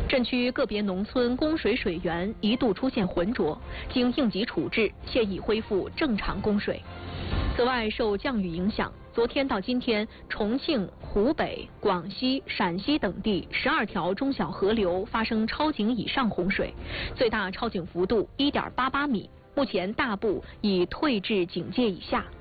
镇区个别农村供水水源一度出现浑浊，经应急处置，现已恢复正常供水。此外，受降雨影响，昨天到今天，重庆、湖北、广西、陕西等地12条中小河流发生超警以上洪水，最大超警幅度1.88米，目前大部已退至警戒以下。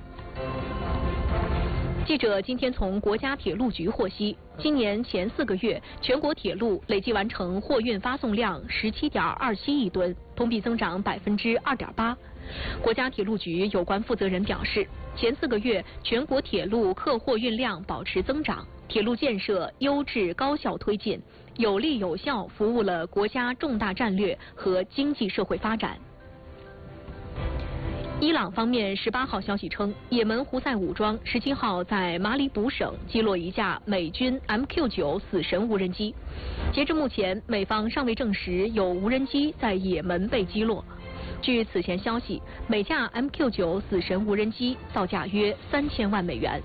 记者今天从国家铁路局获悉，今年前4个月，全国铁路累计完成货运发送量17.27亿吨，同比增长2.8%。国家铁路局有关负责人表示，前4个月全国铁路客货运量保持增长，铁路建设优质高效推进，有力有效服务了国家重大战略和经济社会发展。伊朗方面18号消息称，也门胡塞武装17号在马里卜省击落一架美军 MQ-9死神无人机。截至目前，美方尚未证实有无人机在也门被击落。据此前消息，每架 MQ-9死神无人机造价约3000万美元。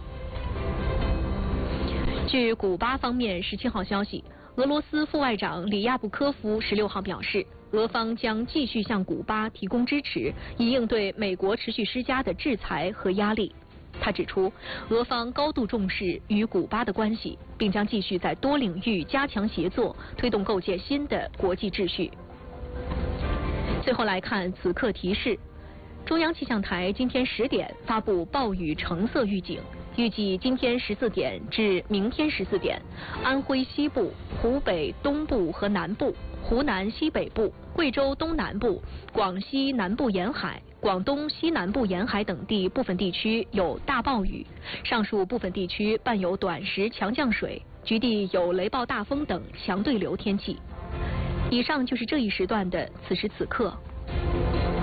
据古巴方面17号消息，俄罗斯副外长里亚布科夫16号表示，俄方将继续向古巴提供支持，以应对美国持续施加的制裁和压力。他指出，俄方高度重视与古巴的关系，并将继续在多领域加强协作，推动构建新的国际秩序。最后来看此刻提示，中央气象台今天10点发布暴雨橙色预警，预计今天14点至明天14点，安徽西部、湖北东部和南部、湖南西北部、贵州东南部、广西南部沿海、广东西南部沿海等地部分地区有大暴雨，上述部分地区伴有短时强降水，局地有雷暴大风等强对流天气。以上就是这一时段的此时此刻。